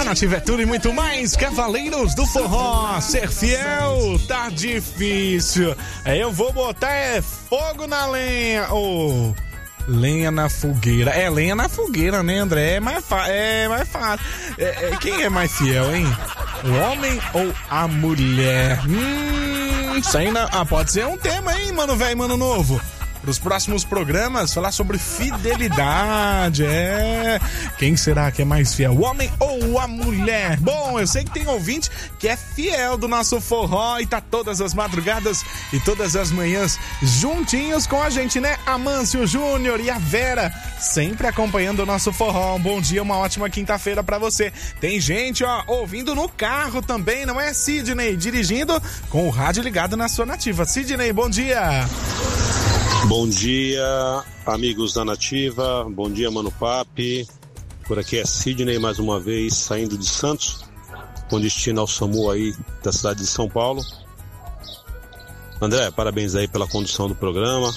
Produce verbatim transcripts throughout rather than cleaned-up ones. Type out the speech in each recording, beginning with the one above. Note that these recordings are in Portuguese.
Nativa é tudo e muito mais. Cavaleiros do Forró, ser fiel tá difícil. Eu vou botar é fogo na lenha. Oh, lenha na fogueira. É, lenha na fogueira, né, André? É mais, fa- é mais fácil. É, é, quem é mais fiel, hein? O homem ou a mulher? Hum, isso ainda ah, pode ser um tema, hein, mano velho, mano novo. Para os próximos programas, falar sobre fidelidade. É. Quem será que é mais fiel? O homem ou a mulher? Bom, eu sei que tem ouvinte que é fiel do nosso forró e tá todas as madrugadas e todas as manhãs juntinhos com a gente, né? Amâncio Júnior e a Vera, sempre acompanhando o nosso forró. Um bom dia, uma ótima quinta-feira pra você. Tem gente, ó, ouvindo no carro também, não é, Sidney? Dirigindo com o rádio ligado na sua Nativa. Sidney, bom dia. Bom dia, amigos da Nativa, bom dia, Mano Papi. Por aqui é Sidney mais uma vez, saindo de Santos, com destino ao SAMU aí da cidade de São Paulo. André, parabéns aí pela condução do programa.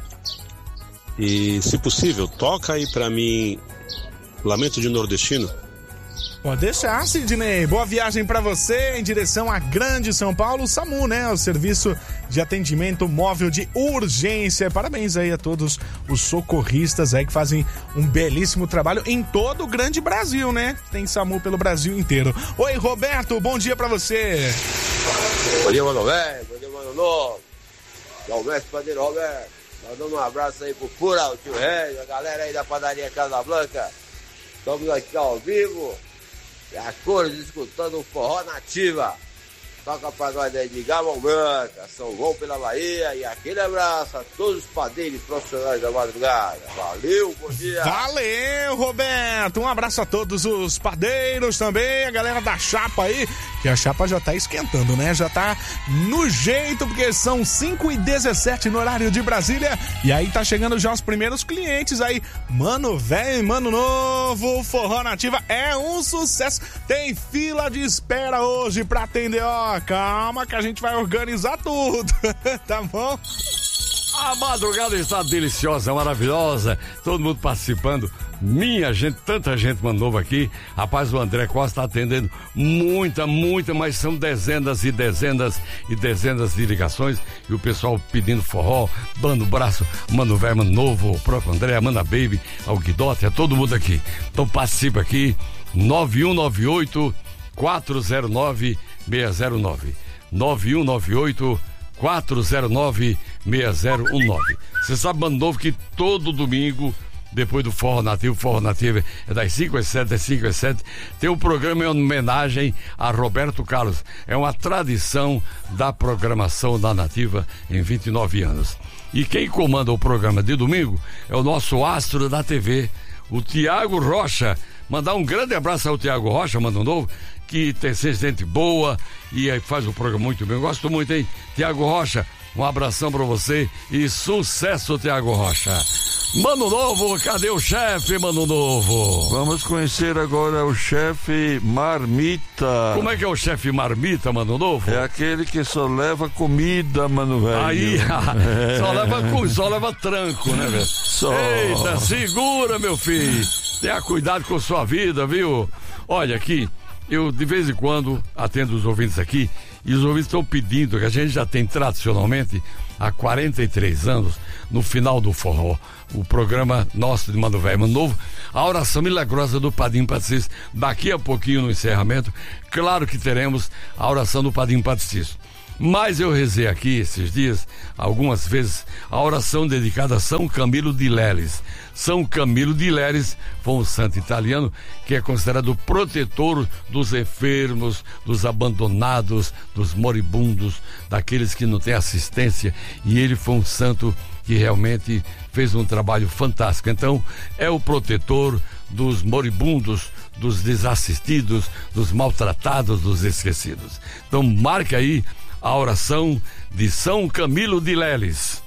E, se possível, toca aí pra mim Lamento de Nordestino. Pode deixar, Sidney. Boa viagem pra você em direção à Grande São Paulo, SAMU, né? O Serviço de Atendimento Móvel de Urgência. Parabéns aí a todos os socorristas aí que fazem um belíssimo trabalho em todo o grande Brasil, né? Tem SAMU pelo Brasil inteiro. Oi, Roberto, bom dia pra você. Bom dia, mano velho. Bom dia, mano novo. É o mestre Padeiro Roberto. Mandando um abraço aí pro Pura, o tio Rei, a galera aí da padaria Casa Blanca. Estamos aqui ao vivo. E a cores escutando o Forró Nativa. Toca pra nós aí de Gabão Branca, São João pela Bahia. E aquele abraço a todos os padeiros profissionais da madrugada. Valeu, bom dia. Valeu, Roberto. Um abraço a todos os padeiros também, a galera da chapa aí, que a chapa já tá esquentando, né? Já tá no jeito, porque são cinco e dezessete no horário de Brasília. E aí tá chegando já os primeiros clientes aí. Mano velho, mano novo, Forró Nativa é um sucesso. Tem fila de espera hoje pra atender, ó. Calma que a gente vai organizar tudo, tá bom? A madrugada está deliciosa, maravilhosa, todo mundo participando. Minha gente, tanta gente mandou novo aqui. Rapaz, o André Costa está atendendo muita, muita, mas são dezenas e dezenas e dezenas de ligações. E o pessoal pedindo forró, dando braço, mano velho, mano novo, o próprio André, a Amanda Baby, ao Guidote, é todo mundo aqui. Então participa aqui, nove um nove oito, quatro zero nove, seis zero nove. nove um nove oito, quatro zero nove, seis zero um nove. Você sabe, mano novo, que todo domingo, depois do Forró Nativo, Forró Nativo é das cinco às sete, das cinco às sete, tem um programa em homenagem a Roberto Carlos. É uma tradição da programação da Nativa em vinte e nove anos. E quem comanda o programa de domingo é o nosso astro da T V, o Tiago Rocha. Mandar um grande abraço ao Tiago Rocha, mano novo, que tem gente boa e aí faz o programa muito bem. Eu gosto muito, hein? Tiago Rocha, um abração pra você e sucesso, Tiago Rocha. Mano Novo, cadê o chefe, Mano Novo? Vamos conhecer agora o chefe Marmita. Como é que é o chefe Marmita, Mano Novo? É aquele que só leva comida, mano velho. Aí, é. só, leva, só leva tranco, né, velho? Só. Eita, segura, meu filho. Tenha cuidado com sua vida, viu? Olha aqui, eu de vez em quando atendo os ouvintes aqui e os ouvintes estão pedindo, que a gente já tem tradicionalmente há quarenta e três anos, no final do forró, o programa nosso de Mano Velho Mano Novo, a oração milagrosa do Padrinho Patricício. Daqui a pouquinho no encerramento, claro que teremos a oração do Padrinho Patricício. Mas eu rezei aqui esses dias, algumas vezes, a oração dedicada a São Camilo de Leles. São Camilo de Leles foi um santo italiano que é considerado o protetor dos enfermos, dos abandonados, dos moribundos, daqueles que não têm assistência. E ele foi um santo que realmente fez um trabalho fantástico. Então, é o protetor dos moribundos, dos desassistidos, dos maltratados, dos esquecidos. Então, marca aí a oração de São Camilo de Leles.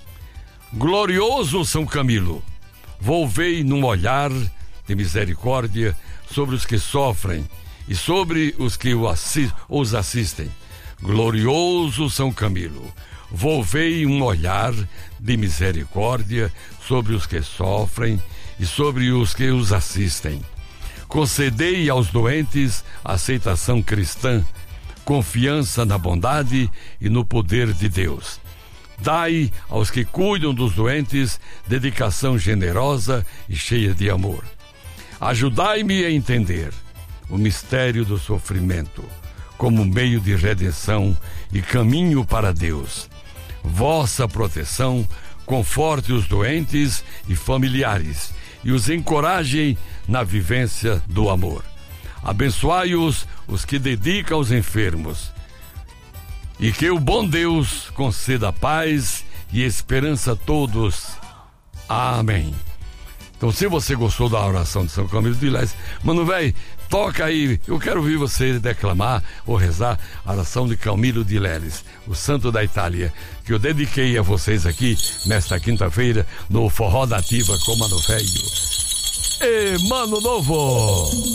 Glorioso São Camilo, volvei num olhar de misericórdia sobre os que sofrem e sobre os que os assistem. Glorioso São Camilo, volvei um olhar de misericórdia sobre os que sofrem e sobre os que os assistem. Concedei aos doentes aceitação cristã, confiança na bondade e no poder de Deus. Dai aos que cuidam dos doentes dedicação generosa e cheia de amor. Ajudai-me a entender o mistério do sofrimento como meio de redenção e caminho para Deus. Vossa proteção conforte os doentes e familiares e os encoraje na vivência do amor. Abençoai-os os que dedicam aos enfermos, e que o bom Deus conceda paz e esperança a todos. Amém. Então, se você gostou da oração de São Camilo de Leles, mano, velho, toca aí, eu quero ouvir você declamar ou rezar a oração de Camilo de Leles, o santo da Itália, que eu dediquei a vocês aqui nesta quinta-feira no Forró da Ativa com Mano Velho. E Mano Novo!